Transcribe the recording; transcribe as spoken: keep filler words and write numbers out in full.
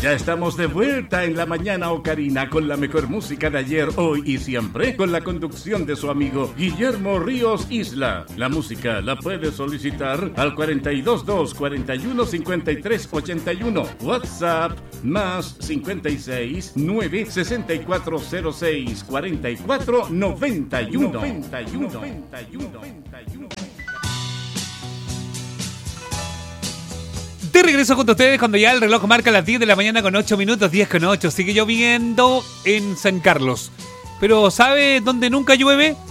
Ya estamos de vuelta en la mañana ocarina con la mejor música de ayer, hoy y siempre, con la conducción de su amigo Guillermo Ríos Isla. La música la puede solicitar al cuatro dos dos, cuarenta y uno, cincuenta y tres, ochenta y uno. WhatsApp más cincuenta y seis, nueve, sesenta y cuatro cero seis, cuarenta y cuatro, noventa y uno. noventa y uno, noventa y uno, noventa y uno. De regreso junto a ustedes cuando ya el reloj marca las diez de la mañana con ocho minutos, diez con ocho. Sigue lloviendo en San Carlos. Pero ¿sabe dónde nunca llueve?